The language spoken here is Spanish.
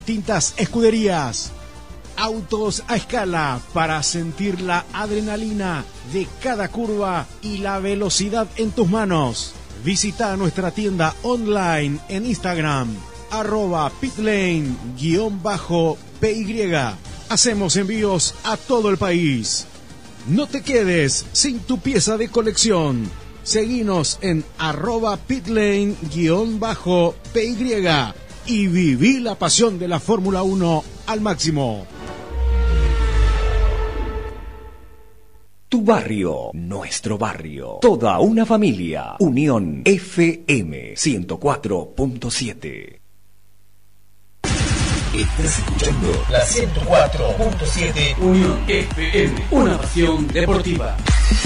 distintas escuderías. Autos a escala para sentir la adrenalina de cada curva y la velocidad en tus manos. Visita nuestra tienda online en Instagram, @pitlane_PY. Hacemos envíos a todo el país. No te quedes sin tu pieza de colección. Seguinos en @pitlane_PY y viví la pasión de la Fórmula 1 al máximo. Tu barrio, nuestro barrio, toda una familia. Unión FM 104.7. Estás escuchando la 104.7 Unión FM, una pasión deportiva.